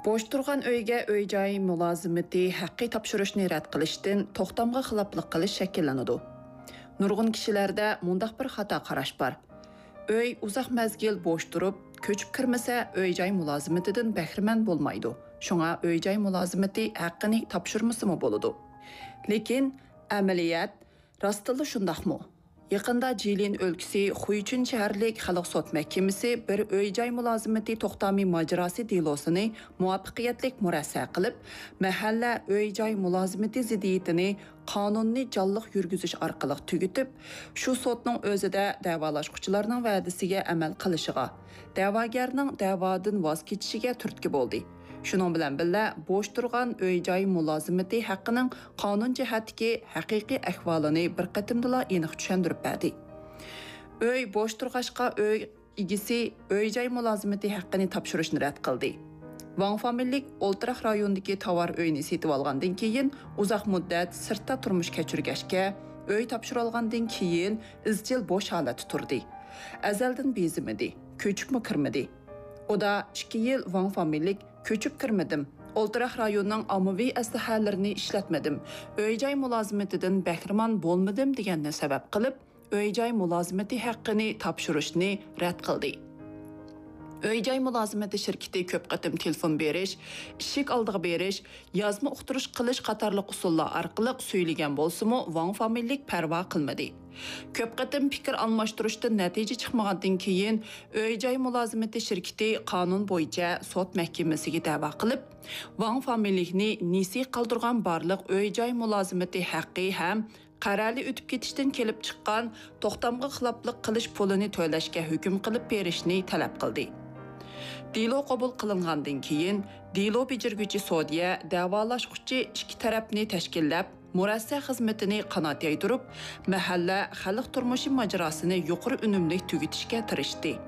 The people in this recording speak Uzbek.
Boş turgan uyga uy-joy mulozimati haqqi topshirishni rad qilishdan to'xtamga xiloflik qilish shakllanadi. Nurg'un kishilarda mundaq bir xato qarash bor. Uy uzoq mazgil bo'sh turib, ko'chib kirmasa, uy-joy mulozimatidan bahramand bo'lmaydi. Shunga uy-joy mulozimati haqqini topshirmasimi bo'ladi. Lekin amaliyat rostila shundaqmi? Yaqında Jilin o'lkasi Xuychun shaharlik xalq sud mahkamasi bir uy-joy mulozimati to'xtami majrosi delosini muvaffaqiyatli murassa qilib, mahalla uy-joy mulozimati ziddiyatini qonunni jonliq yurgizish orqali tugitib, shu sudning o'zida davolashuvchilarning va'dasiga amal qilishiga, da'vogarning da'vodan voz kechishiga turtki bo'ldi. Şunun bilan birga bo'sh turgan uy-joy mulozimati haqqining qonun jihatdagi haqiqiy ahvolini bir qatimdala aniq tushuntirib berdi. Uy bo'sh turg'ashqa uy egisi uy-joy mulozimati haqqini topshirishni rad qildi. Wang familiyalik O'ltiraq rayonidagi tovar uyni setib olgandan keyin uzoq muddat sirtda turmush kechirgachga uy topshirilgandan keyin izchil bo'sh holatda turdi. Azaldan bezimidi, ko'chibmi kirmadi. O da 2 yil Wang familiyalik ko'chib kirmadim. O'ltiraq rayonning ommaviy aslahalarini ishlatmadim. Uy-joy mulozimatidan bahramand bo'lmadim deganni sabab qilib, uy-joy mulozimati haqqini topshirishni rad qildi. Uy-joy mulozimati shirkati ko'p qatim telefon berish, ishik oldiga berish, yozma uqtirish qilish qatorli usullar orqali so'ylagan bo'lsa-mu, Wang familiyalik parvo qilmadi. Ko'p qatim fikr almashtirishdan natija chiqmagandan keyin uy-joy mulozimati shirkati qonun bo'yicha sud mahkamasiga da'vo qilib, Wang familiyalikni nisi qoldirgan barliq uy-joy mulozimati haqqi ham qarali o'tib ketishdan kelib chiqqan to'xtamga xiloflik qilish pulini to'lashga hukm qilib berishni talab qildi. Dilo qabul qilingandan keyin dilo bijirguchi sudya davolashuvchi ikki tarafni tashkillab, murassa xizmatini qanot yaydirib, mahalla xalq turmushi majrosini yuqori unumli tugitishga tirishdi.